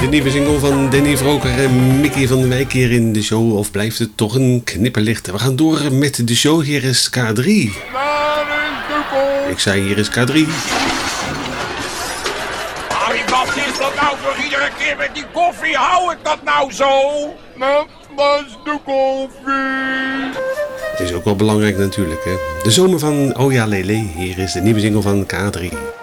De nieuwe single van Danny Vroger en Mickey van der Wijk hier in de show. Of blijft het toch een knipperlicht? We gaan door met de show. Hier is K3. Ik zei hier is K3. Harry, wat is dat nou voor iedere keer met die koffie? Hou ik dat nou zo? Dat was de koffie. Het is ook wel belangrijk natuurlijk, hè. De zomer van Oh ja Lele. Hier is de nieuwe single van K3.